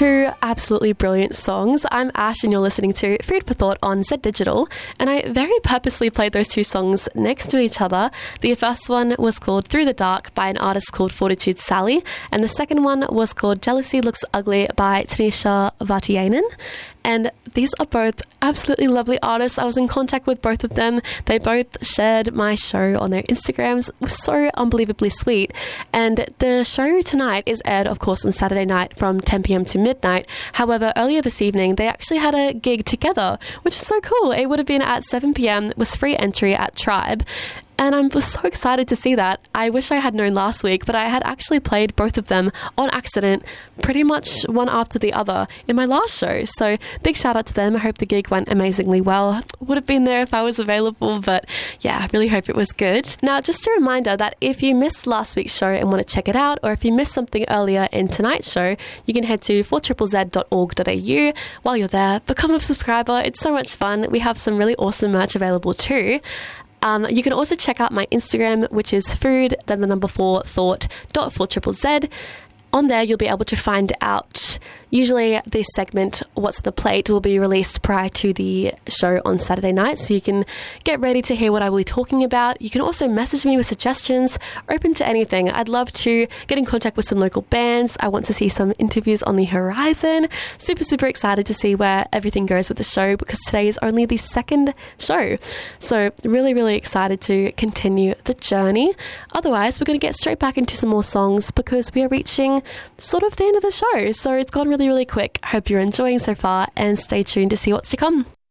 Two absolutely brilliant songs. I'm Ash and you're listening to Food for Thought on Z Digital, and I very purposely played those two songs next to each other. The first one was called Through the Dark by an artist called Fortitude Sally, and the second one was called Jealousy Looks Ugly by Tanisha Vartiainen. And these are both absolutely lovely artists. I was in contact with both of them. They both shared my show on their Instagrams. It was so unbelievably sweet. And the show tonight is aired, of course, on Saturday night from 10 p.m. to midnight. However, earlier this evening, they actually had a gig together, which is so cool. It would have been at 7 p.m. It was free entry at Tribe. And I was so excited to see that. I wish I had known last week, but I had actually played both of them on accident, pretty much one after the other in my last show. So big shout out to them. I hope the gig went amazingly well. Would have been there if I was available, but yeah, I really hope it was good. Now, just a reminder that if you missed last week's show and want to check it out, or if you missed something earlier in tonight's show, you can head to 4ZZZ.org.au. While you're there, become a subscriber. It's so much fun. We have some really awesome merch available too. You can also check out my Instagram, which is food, then the number 4 thought.4ZZZ. On there, you'll be able to find out, usually this segment, What's the Plate, will be released prior to the show on Saturday night, so you can get ready to hear what I will be talking about. You can also message me with suggestions, open to anything. I'd love to get in contact with some local bands. I want to see some interviews on the horizon. Super, super excited to see where everything goes with the show, because today is only the second show. So really, really excited to continue the journey. Otherwise, we're going to get straight back into some more songs, because we are reaching sort of the end of the show. So it's gone really, really quick. I hope you're enjoying so far, and stay tuned to see what's to come.